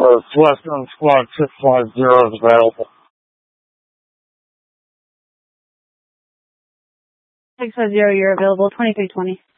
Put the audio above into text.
Western Squad 650 is available. 650, you're available, 2320.